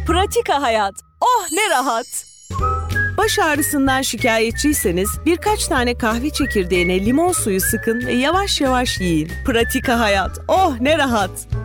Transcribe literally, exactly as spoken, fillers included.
Pratika hayat. Oh ne rahat. Baş ağrısından şikayetçiyseniz birkaç tane kahve çekirdeğine limon suyu sıkın ve yavaş yavaş yiyin. Pratika hayat. Oh ne rahat.